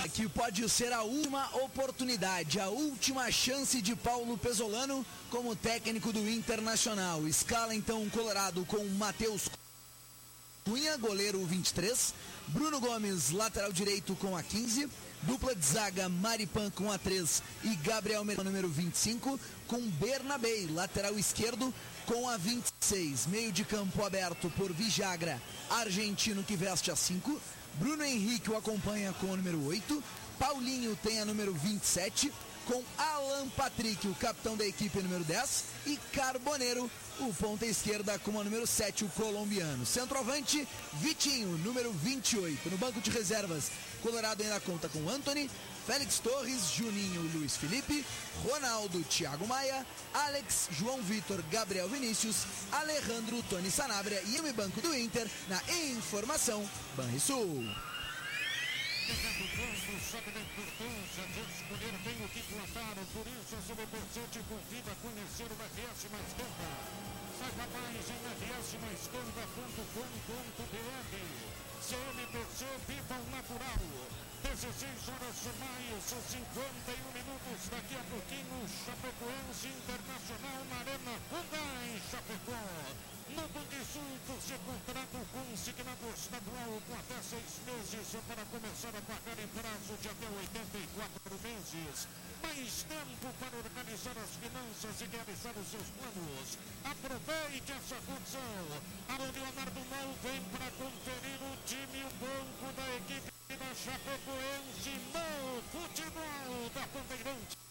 Que pode ser a última oportunidade, a última chance de Paulo Pesolano como técnico do Internacional. Escala então o Colorado com Matheus Cunha, goleiro 23, Bruno Gomes, lateral direito com a 15, dupla de zaga Maripan com a 3 e Gabriel Mercado, número 25, com Bernabé, lateral esquerdo com a 26, meio de campo aberto por Vijagra, argentino que veste a 5, Bruno Henrique o acompanha com o número 8, Paulinho tem a número 27, com Alan Patrick, o capitão da equipe, número 10, e Carboneiro, o ponta esquerda, com a número 7, o colombiano. Centroavante, Vitinho, número 28. No banco de reservas, Colorado ainda conta com Anthony, Félix Torres, Juninho, Luiz Felipe, Ronaldo, Thiago Maia, Alex, João Vitor, Gabriel Vinícius, Alejandro, Tony Sanabria e o banco do Inter, na informação, Banrisul. Sabe da importância de escolher bem o que plantar, por isso a CBPC te convida a conhecer o RS Mais Tempo. Saiba mais em rsmaistempo.com.br. CMPC Viva o Natural. 16 horas mais 51 minutos. Daqui a pouquinho, Chapecoense Internacional na Arena Honda em Chapecó. No Banrisul, você contrata o consignado estadual com até 6 meses para começar a pagar em prazo de até 84 meses. Mais tempo para organizar as finanças e realizar os seus planos. Aproveite essa condição. A Leonardo Mal vem para conferir o time e o banco da equipe da Chapecoense no futebol da Bandeirantes.